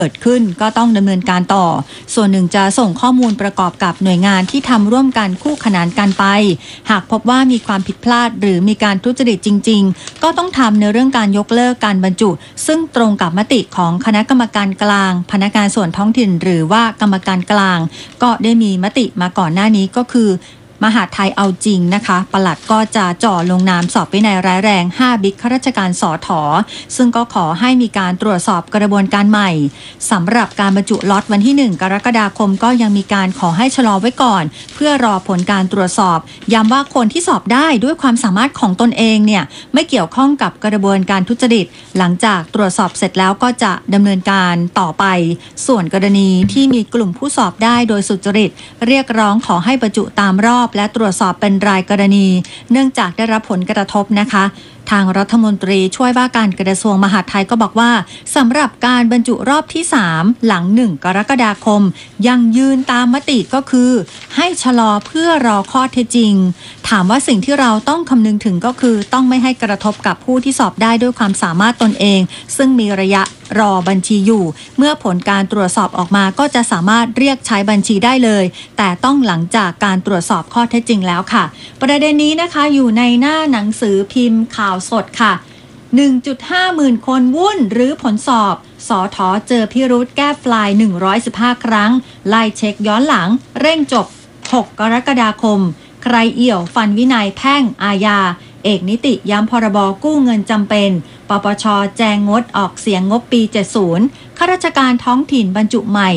เกิดขึ้นก็ต้องดำเนินการต่อส่วนหนึ่งจะส่งข้อมูลประกอบกับหน่วยงานที่ทำร่วมกันคู่ขนานกันไปหากพบว่ามีความผิดพลาดหรือมีการทุจริตจริงๆก็ต้องทำในเรื่องการยกเลิกการบรรจุซึ่งตรงกับมติของคณะกรรมการกลางพนักงานส่วนท้องถิ่นหรือว่ากรรมการกลางก็ได้มีมติมาก่อนหน้านี้ก็คือมหาดไทยเอาจริงนะคะปลัดก็จะจ่อลงนามสอบวินัยร้ายแรง5บิ๊กข้าราชการสถ.ซึ่งก็ขอให้มีการตรวจสอบกระบวนการใหม่สำหรับการบรรจุล็อตวันที่1กรกฎาคมก็ยังมีการขอให้ชะลอไว้ก่อนเพื่อรอผลการตรวจสอบย้ำว่าคนที่สอบได้ด้วยความสามารถของตนเองเนี่ยไม่เกี่ยวข้องกับกระบวนการทุจริตหลังจากตรวจสอบเสร็จแล้วก็จะดำเนินการต่อไปส่วนกรณีที่มีกลุ่มผู้สอบได้โดยสุจริตเรียกร้องขอให้บรรจุตามรอบและตรวจสอบเป็นรายกรณีเนื่องจากได้รับผลกระทบนะคะทางรัฐมนตรีช่วยว่าการกระทรวงมหาดไทยก็บอกว่าสำหรับการบรรจุรอบที่3หลัง1กรกฎาคมยังยืนตามมติก็คือให้ชะลอเพื่อรอข้อเท็จจริงถามว่าสิ่งที่เราต้องคำนึงถึงก็คือต้องไม่ให้กระทบกับผู้ที่สอบได้ด้วยความสามารถตนเองซึ่งมีระยะรอบัญชีอยู่เมื่อผลการตรวจสอบออกมาก็จะสามารถเรียกใช้บัญชีได้เลยแต่ต้องหลังจากการตรวจสอบข้อเท็จจริงแล้วค่ะประเด็นนี้นะคะอยู่ในหน้าหนังสือพิมพ์ข่าวสดค่ะ 1.5 หมื่นคนวุ่นหรือผลสอบสถ.เจอพิรุธแก้ไฟล์115ครั้งไล่เช็คย้อนหลังเร่งจบ6กรกฎาคมใครเอี่ยวฟันวินัยแพ่งอาญาเอกนิติย้ำพรบกู้เงินจำเป็นปปช.แจงงดออกเสียงงบปี 70ข้าราชการท้องถิ่นบรรจุใหม่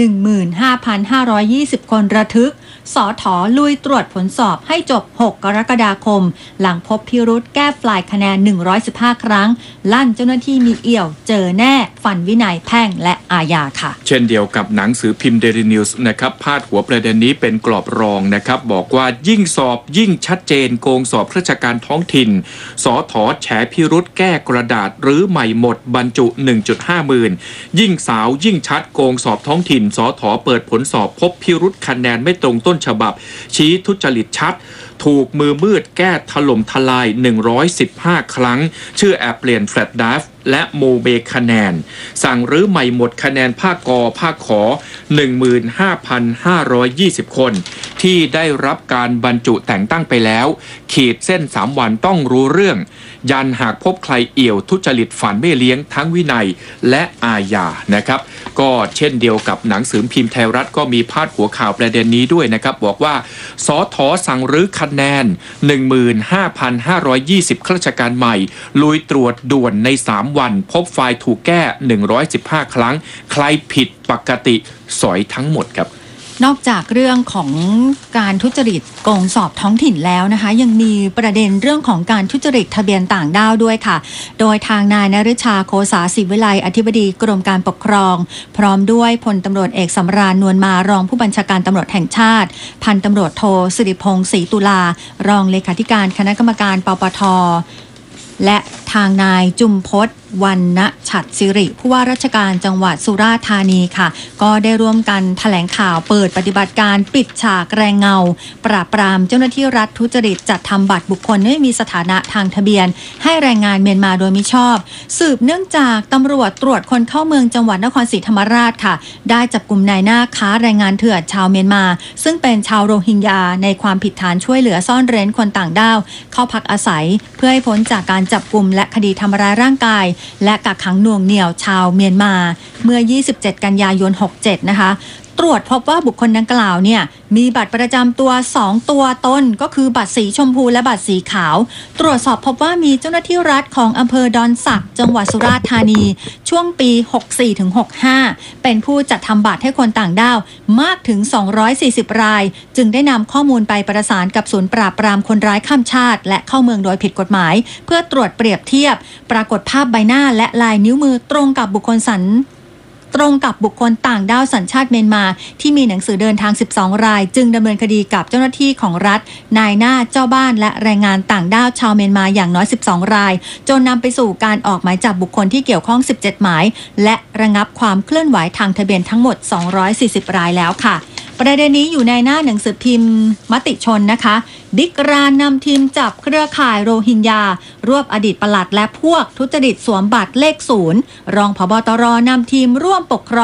15,520 คนระทึกสถ.ลุยตรวจผลสอบให้จบ6กรกฎาคมหลังพบพิรุธแก้ไฟล์คะแนน115ครั้งลั่นเจ้าหน้าที่มีเอี่ยวเจอแน่ฟันวินัยแพ่งและอาญาค่ะเช่นเดียวกับหนังสือพิมพ์ Daily News นะครับพาดหัวประเด็นนี้เป็นกรอบรองนะครับบอกว่ายิ่งสอบยิ่งชัดเจนโกงสอบข้าราชการท้องถิ่นสถ.แฉพิรุธแก้กระดาษหรือใหม่หมดบรรจุ 1.5 หมื่นยิ่งสาวยิ่งชัดโกงสอบท้องถิ่นสถ.เปิดผลสอบพบพิรุธคะแนนไม่ตรงต้นฉบับชี้ทุจริตชัดถูกมือมืดแก้ถล่มทลาย115ครั้งชื่อแอบเปลี่ยนแฟลชไดรฟ์และโมเบคะแนนสั่งรื้อใหม่หมดคะแนนภาคกภาคขอ 15,520 คนที่ได้รับการบรรจุแต่งตั้งไปแล้วขีดเส้น3วันต้องรู้เรื่องยันหากพบใครเอี่ยวทุจริตฝันไม่เลี้ยงทั้งวินัยและอาญานะครับก็เช่นเดียวกับหนังสือพิมพ์ไทยรัฐก็มีพาดหัวข่าวประเด็นนี้ด้วยนะครับบอกว่าสถ.สั่งรื้อคะแนน 15,520 ข้าราชการใหม่ลุยตรวจด่วนใน3วันพบไฟล์ถูกแก้115ครั้งใครผิดปกติสอยทั้งหมดครับนอกจากเรื่องของการทุจริตโกงสอบท้องถิ่นแล้วนะคะยังมีประเด็นเรื่องของการทุจริตทะเบียนต่างด้าวด้วยค่ะโดยทางนายนฤชาโคสาศิวิไลอธิบดีกรมการปกครองพร้อมด้วยพลตำรวจเอกสำราญนวลมารองผู้บัญชาการตำรวจแห่งชาติพันตำรวจโทสิริพงษ์ศรีตุลารองเลขาธิการคณะกรรมการปปท.และทางนายจุมพจน์วรรณฉัตรศิริผู้ว่าราชการจังหวัดสุราษฎร์ธานีค่ะก็ได้ร่วมกันแถลงข่าวเปิดปฏิบัติการปิดฉากแรงเงาปราบปรามเจ้าหน้าที่รัฐทุจริตจัดทำบัตรบุคคลไม่มีสถานะทางทะเบียนให้แรงงานเมียนมาโดยมิชอบสืบเนื่องจากตำรวจตรวจคนเข้าเมืองจังหวัดนครศรีธรรมราชค่ะได้จับกุมนายหน้าค้าแรงงานเถื่อนชาวเมียนมาซึ่งเป็นชาวโรฮิงญาในความผิดฐานช่วยเหลือซ่อนเร้นคนต่างด้าวเข้าพักอาศัยเพื่อให้พ้นจากการจับกุมและคดีทำร้ายร่างกายและกักขังหน่วงเหนี่ยวชาวเมียนมาเมื่อ27กันยายน67นะคะตรวจพบว่าบุคคลดังกล่าวเนี่ยมีบัตรประจำตัว2ตัวตนก็คือบัตรสีชมพูและบัตรสีขาวตรวจสอบพบว่ามีเจ้าหน้าที่รัฐของอำเภอดอนสักจังหวัดสุราษฎร์ธานีช่วงปี 64-65 เป็นผู้จัดทำบัตรให้คนต่างด้าวมากถึง240รายจึงได้นำข้อมูลไปประสานกับศูนย์ปราบปรามคนร้ายข้ามชาติและเข้าเมืองโดยผิดกฎหมายเพื่อตรวจเปรียบเทียบปรากฏภาพใบหน้าและลายนิ้วมือตรงกับบุคคลต่างด้าวสัญชาติเมียนมาที่มีหนังสือเดินทาง12รายจึงดำเนินคดีกับเจ้าหน้าที่ของรัฐนายหน้าเจ้าบ้านและแรงงานต่างด้าวชาวเมียนมาอย่างน้อย12รายจนนำไปสู่การออกหมายจับบุคคลที่เกี่ยวข้อง17หมายและระงับความเคลื่อนไหวทางทะเบียนทั้งหมด240รายแล้วค่ะประเด็นนี้อยู่ในหน้าหนังสือพิมพ์มติชนนะคะบิ๊กรานนำทีมจับเครือข่ายโรฮิงญารวบอดีตปลัดและพวกทุจริตสวมบัตรเลข 0รองผบ.ตร.นำทีมร่วมปกครอง